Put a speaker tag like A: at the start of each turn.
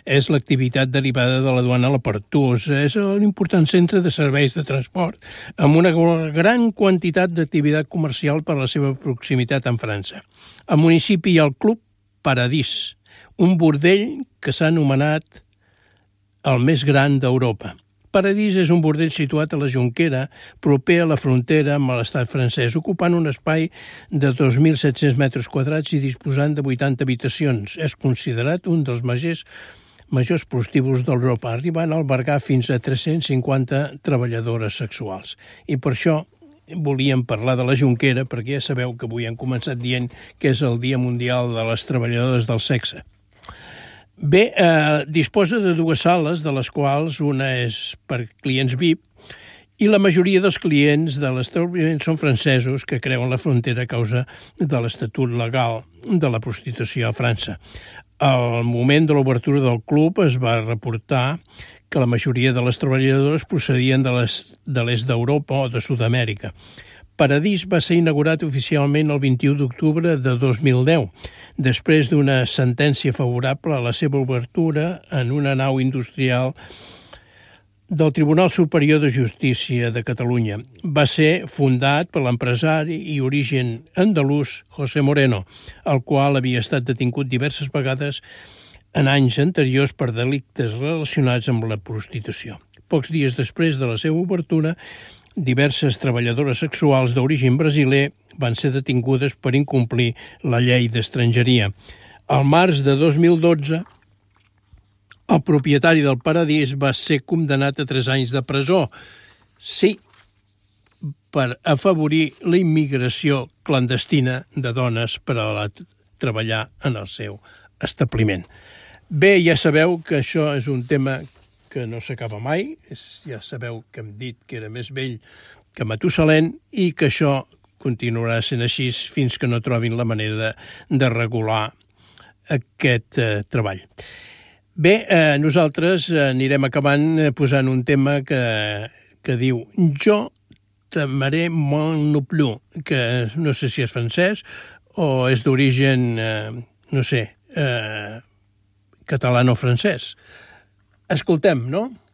A: és l'activitat derivada de la duana a la Pertusa. És un important centre de serveis de transport amb una gran quantitat d'activitat comercial per la seva proximitat amb França. Al municipi hi ha el Club Paradís, un bordell que s'ha anomenat el més gran d'Europa. Paradís és un bordell situat a la Jonquera, proper a la frontera amb l'estat francès, ocupant un espai de 2.700 metres quadrats i disposant de 80 habitacions. És considerat un dels majors prostíbuls d'Europa, arribant a albergar fins a 350 treballadores sexuals. I per això volíem parlar de la Jonquera, perquè ja sabeu que avui hem començat dient que és el Dia Mundial de les Treballadores del Sexe. Bé, disposa de dues sales, de les quals una és per clients VIP, i la majoria dels clients de l'establiment són francesos que creuen la frontera a causa de l'estatut legal de la prostitució a França. Al moment de l'obertura del club es va reportar que la majoria de les treballadores procedien de l'est d'Europa o de Sud-amèrica. Paradís va ser inaugurat oficialment el 21 d'octubre de 2010, després d'una sentència favorable a la seva obertura en una nau industrial del Tribunal Superior de Justícia de Catalunya. Va ser fundat per l'empresari i origen andalús José Moreno, el qual havia estat detingut diverses vegades en anys anteriors per delictes relacionats amb la prostitució. Pocs dies després de la seva obertura, diverses treballadores sexuals d'origen brasiler van ser detingudes per incomplir la llei d'estrangeria. Al març de 2012, el propietari del Paradís va ser condemnat a 3 anys de presó. Sí, per afavorir la immigració clandestina de dones per a treballar en el seu establiment. Bé, ja sabeu que això és un tema que no s'acaba mai. Ja sabeu que hem dit que era més vell que Matusalén i que això continuarà sent així fins que no trobin la manera de regular aquest treball. Bé, nosaltres anirem acabant posant un tema que diu «Jo t'amaré mon non plus», que no sé si és francès o és d'origen, no sé, catalano-francès. Escoltem, no?